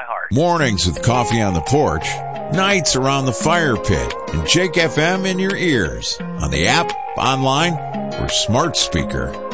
my heart. Mornings with coffee on the porch, nights around the fire pit, and Jake FM in your ears, on the app, online, or smart speaker.